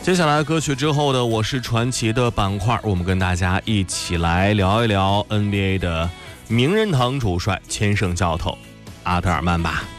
接下来歌曲之后的我是传奇的板块，我们跟大家一起来聊一聊 NBA 的名人堂主帅、千胜教头阿德尔曼吧。